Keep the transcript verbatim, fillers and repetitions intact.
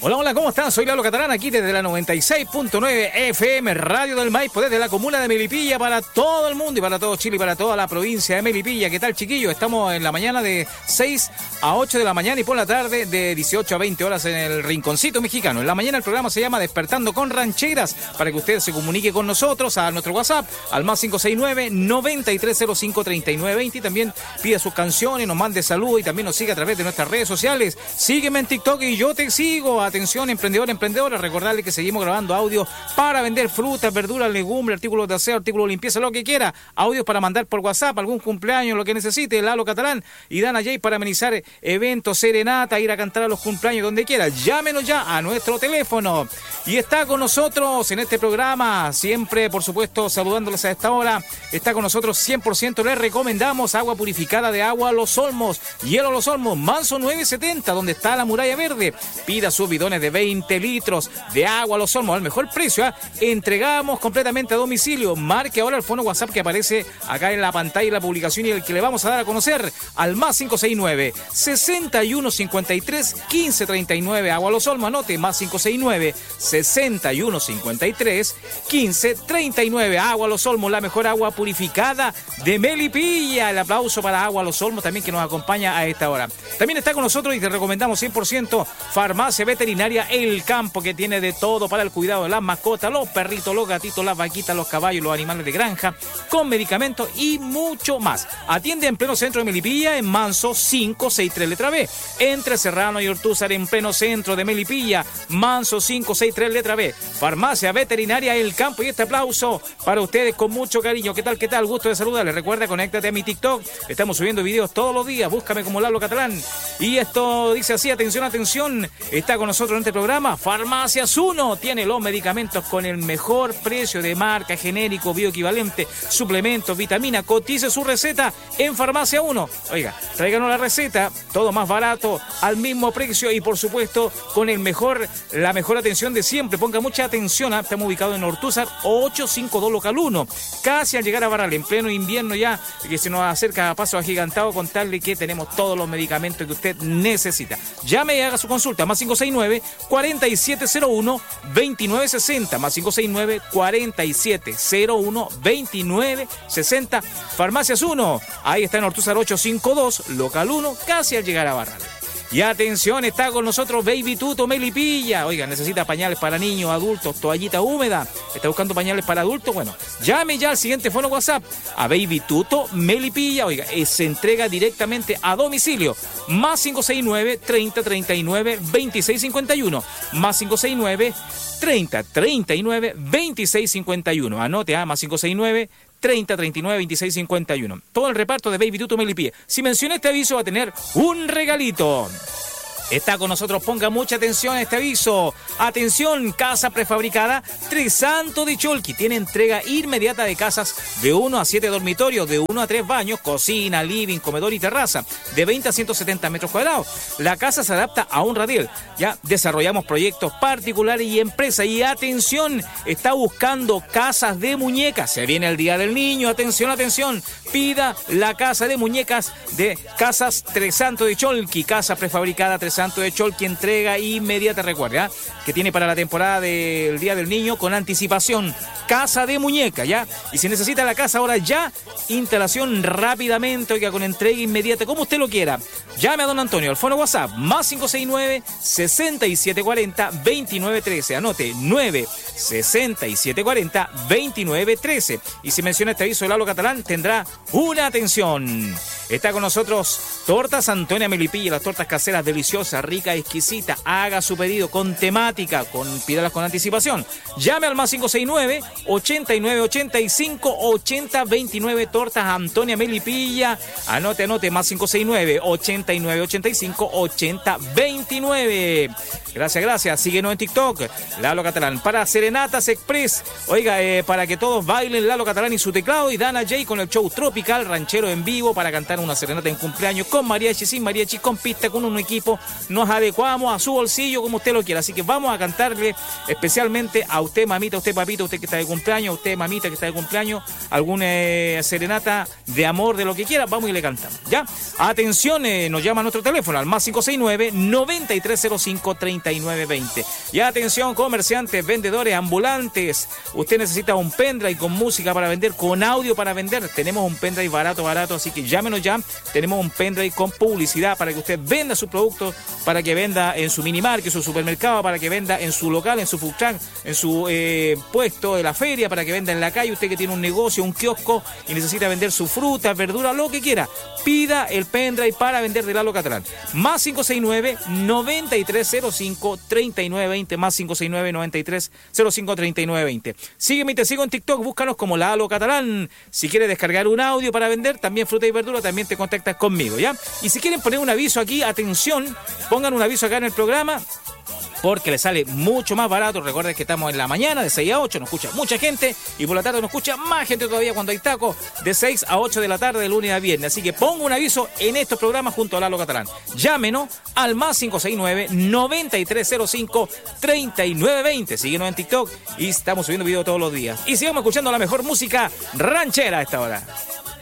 Hola, hola, ¿cómo están? Soy Lalo Catalán, aquí desde la noventa y seis punto nueve F M, Radio del Maipo, desde la comuna de Melipilla, para todo el mundo y para todo Chile y para toda la provincia de Melipilla. ¿Qué tal, chiquillos? Estamos en la mañana de seis a ocho de la mañana y por la tarde de dieciocho a veinte horas en el Rinconcito Mexicano. En la mañana el programa se llama Despertando con Rancheras, para que usted se comunique con nosotros a nuestro WhatsApp, al más cinco seis nueve, noventa y tres cero cinco, treinta y nueve veinte, y también pida sus canciones, nos mande saludos y también nos siga a través de nuestras redes sociales. Sígueme en TikTok y yo te sigo. Atención, emprendedor, emprendedora, recordarle que seguimos grabando audios para vender frutas, verduras, legumbres, artículos de aseo, artículos de limpieza, lo que quiera. Audios para mandar por WhatsApp, algún cumpleaños, lo que necesite. Lalo Catalán y Dana Jay para amenizar eventos, serenata, ir a cantar a los cumpleaños, donde quiera. Llámenos ya a nuestro teléfono. Y está con nosotros en este programa, siempre, por supuesto, saludándoles a esta hora. Está con nosotros cien por ciento. Les recomendamos agua purificada de agua Los Olmos. Hielo Los Olmos, Manso nueve setenta, donde está la muralla verde. Pida sus bidones de veinte litros de agua Los Olmos al mejor precio, ¿eh? Entregamos completamente a domicilio. Marque ahora el fono WhatsApp que aparece acá en la pantalla de la publicación y el que le vamos a dar a conocer al más cinco seis nueve, sesenta y uno cincuenta y tres, quince treinta y nueve. Agua Los Olmos, anote, más cinco seis nueve, sesenta y uno cincuenta y tres, quince treinta y nueve. Agua Los Olmos, la mejor agua purificada de Melipilla. El aplauso para Agua Los Olmos también, que nos acompaña a esta hora. También está con nosotros y te recomendamos cien por ciento Farmacia Veterinaria El Campo, que tiene de todo para el cuidado de las mascotas, los perritos, los gatitos, las vaquitas, los caballos, los animales de granja, con medicamentos y mucho más. Atiende en pleno centro de Melipilla, en Manso quinientos sesenta y tres letra B. Entre Serrano y Ortúzar, en pleno centro de Melipilla, Manso quinientos sesenta y tres letra B. Farmacia Veterinaria El Campo. Y este aplauso para ustedes con mucho cariño. ¿Qué tal, qué tal? Gusto de saludarles. Recuerda, conéctate a mi TikTok. Estamos subiendo videos todos los días. Búscame como Lalo Catalán. Y esto dice así, atención, atención. Está con nosotros en este programa Farmacias uno. Tiene los medicamentos con el mejor precio de marca, genérico, bioequivalente, suplementos, vitamina. Cotice su receta en Farmacia uno. Oiga, tráiganos la receta, todo más barato, al mismo precio y por supuesto con el mejor, la mejor atención de siempre. Ponga mucha atención, ¿eh? Estamos ubicados en Ortúzar ochocientos cincuenta y dos local uno, casi al llegar a Barral, en pleno invierno ya, que se nos acerca a paso agigantado, contarle que tenemos todos los medicamentos que usted necesita. Llame y haga su consulta, más cinco seis nueve, cuarenta y siete cero uno, veintinueve sesenta, más cinco seis nueve, cuarenta y siete cero uno, veintinueve sesenta. Farmacias uno, ahí está en Ortúzar ochocientos cincuenta y dos, local uno, casi al llegar a Barral. Y atención, está con nosotros Baby Tuto Melipilla. Oiga, necesita pañales para niños, adultos, toallita húmeda. ¿Está buscando pañales para adultos? Bueno, llame ya al siguiente fono WhatsApp a Baby Tuto Melipilla. Oiga, se entrega directamente a domicilio. Más cinco seis nueve, treinta treinta y nueve, veintiséis cincuenta y uno. Más cinco seis nueve, treinta treinta y nueve, veintiséis cincuenta y uno. Anote, ah, más cinco seis nueve, treinta treinta y nueve, veintiséis cincuenta y uno. Todo el reparto de Baby Tuto Melipilla. Si menciona este aviso va a tener un regalito. Está con nosotros, ponga mucha atención a este aviso. Atención, casa prefabricada Tresanto de Cholqui. Tiene entrega inmediata de casas de uno a siete dormitorios, de uno a tres baños, cocina, living, comedor y terraza, de veinte a ciento setenta metros cuadrados. La casa se adapta a un radial. Ya desarrollamos proyectos particulares y empresas. Y atención, está buscando casas de muñecas. Se viene el Día del Niño. Atención, atención. Pida la casa de muñecas de Casas Tresanto de Cholqui. Casa prefabricada Tresanto de Cholqui, entrega inmediata. Recuerda, ¿eh? Que tiene para la temporada del Día del Niño con anticipación. Casa de muñeca, ¿ya? Y si necesita la casa ahora ya, instalación rápidamente, oiga, con entrega inmediata, como usted lo quiera. Llame a don Antonio al fono WhatsApp, más cinco seis nueve, sesenta y siete cuarenta, veintinueve trece. Anote, nueve sesenta y siete cuarenta, veintinueve trece. Y si menciona este aviso de Lalo Catalán, tendrá una atención. Está con nosotros Tortas Antonia Melipilla, las tortas caseras deliciosas, ricas, exquisitas. Haga su pedido con temática, con pídalas con anticipación. Llame al más cinco seis nueve, ochenta y nueve ochenta y cinco, ochenta veintinueve. Tortas Antonia Melipilla. Anote, anote, más cinco seis nueve, ochenta y nueve ochenta y cinco, ochenta veintinueve. Gracias, gracias. Síguenos en TikTok, Lalo Catalán. Para Serenatas Express, oiga, eh, para que todos bailen, Lalo Catalán y su teclado, y Dana Jay con el show tropical ranchero en vivo para cantar una serenata en cumpleaños con mariachi, sin mariachi, con pista, con un equipo. Nos adecuamos a su bolsillo como usted lo quiera. Así que vamos a cantarle especialmente a usted, mamita, a usted, papito, usted que está de cumpleaños, a usted, mamita, que está de cumpleaños, alguna eh, serenata de amor, de lo que quiera. Vamos y le cantamos, ¿ya? Atención, eh, nos llama a nuestro teléfono al más cinco seis nueve, noventa noventa y tres cero cinco, treinta y nueve veinte. Y atención, comerciantes, vendedores, ambulantes. Usted necesita un pendrive con música para vender, con audio para vender. Tenemos un pendrive barato, barato, así que llámenos ya. Tenemos un pendrive con publicidad para que usted venda sus productos, para que venda en su minimarket, en su supermercado, para que venda en su local, en su food truck, en su eh, puesto de la feria, para que venda en la calle. Usted que tiene un negocio, un kiosco y necesita vender su fruta, verdura, lo que quiera, pida el pendrive para vender de Lalo Catalán. Más cinco seis nueve, noventa y tres cero cinco, treinta y nueve veinte, más cinco seis nueve, noventa y tres cero cinco, treinta y nueve veinte. Sígueme y te sigo en TikTok, búscanos como Lalo Catalán. Si quieres descargar un audio para vender, también fruta y verdura, también te contactas conmigo, ¿ya? Y si quieren poner un aviso aquí, atención, pongan un aviso acá en el programa, porque le sale mucho más barato. Recuerden que estamos en la mañana de seis a ocho, nos escucha mucha gente, y por la tarde nos escucha más gente todavía cuando hay tacos, de seis a ocho de la tarde de lunes a viernes. Así que pongo un aviso en estos programas junto a Lalo Catalán. Llámenos al más cinco seis nueve, noventa y tres cero cinco, treinta y nueve veinte. Síguenos en TikTok y estamos subiendo videos todos los días. Y sigamos escuchando la mejor música ranchera a esta hora.